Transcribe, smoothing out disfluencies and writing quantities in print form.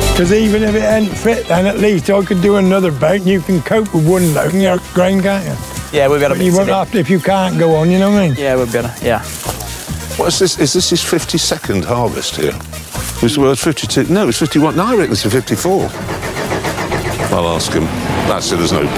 Because even if it ain't fit, then at least I could do another bait and you can cope with one load in your grain, can't you? Yeah, we'll be able to You mix won't it in. have to, if you can't go on, you know what I mean? Yeah, we'll be able to, yeah. What is this? Is this his 52nd harvest here? Well, it's 52. No, it's 51. No, I reckon it's a 54. I'll ask him. That's it, there's no